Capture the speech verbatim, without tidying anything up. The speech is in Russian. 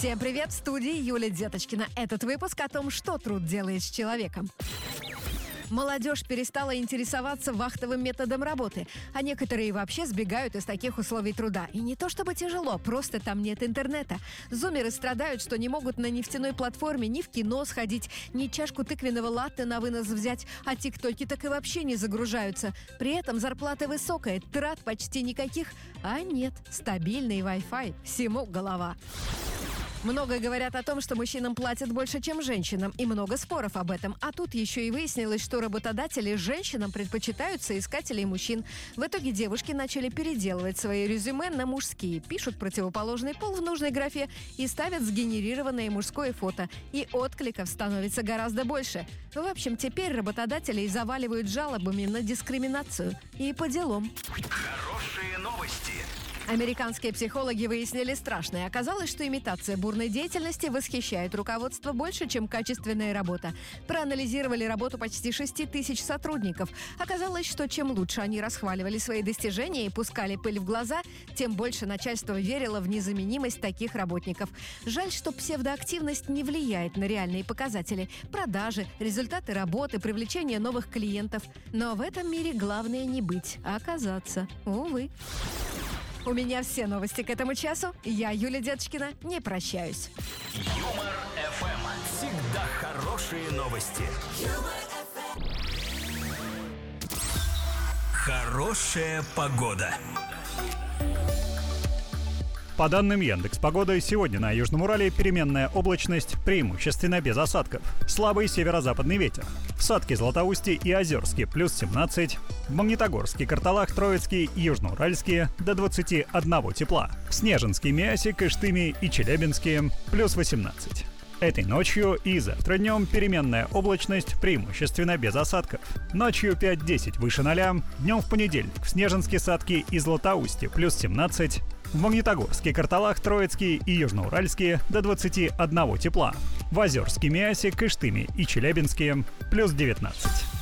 Всем привет, в студии Юлия Деточкина. Этот выпуск о том, что труд делает с человеком. Молодежь перестала интересоваться вахтовым методом работы, а некоторые вообще сбегают из таких условий труда. И не то чтобы тяжело, просто там нет интернета. Зумеры страдают, что не могут на нефтяной платформе ни в кино сходить, ни чашку тыквенного латте на вынос взять, а тиктоки так и вообще не загружаются. При этом зарплата высокая, трат почти никаких, а нет, стабильный Wi-Fi, всему голова. Много говорят о том, что мужчинам платят больше, чем женщинам, и много споров об этом. А тут еще и выяснилось, что работодатели женщинам предпочитают соискателей мужчин. В итоге девушки начали переделывать свои резюме на мужские, пишут противоположный пол в нужной графе и ставят сгенерированное мужское фото. И откликов становится гораздо больше. В общем, теперь работодателей заваливают жалобами на дискриминацию. И по делам. Хорошие новости. Американские психологи выяснили страшное. Оказалось, что имитация бурной деятельности восхищает руководство больше, чем качественная работа. Проанализировали работу почти шести тысяч сотрудников. Оказалось, что чем лучше они расхваливали свои достижения и пускали пыль в глаза, тем больше начальство верило в незаменимость таких работников. Жаль, что псевдоактивность не влияет на реальные показатели. Продажи, результаты работы, привлечение новых клиентов. Но в этом мире главное не быть, а оказаться. Увы. У меня все новости к этому часу. Я, Юлия Деточкина, не прощаюсь. Юмор эф эм. Всегда хорошие новости. Хорошая погода. По данным Яндекс.Погоды, сегодня на Южном Урале переменная облачность, преимущественно без осадков. Слабый северо-западный ветер. В Сатке, Златоусте и Озерске плюс семнадцать. В Магнитогорске, Карталах, Троицкий и Южноуральске до двадцати одного тепла. В Снежинске, Миасе, Кыштыме и Челябинске плюс восемнадцать. Этой ночью и завтра днем переменная облачность, преимущественно без осадков. Ночью пять-десять выше ноля, днем в понедельник в Снежинске, Сатке и Златоусте плюс семнадцать. В Магнитогорске, Карталах, Троицкий и Южноуральске до двадцати одного тепла. В Озерске, Миасе, Кыштыме и Челябинске плюс девятнадцать.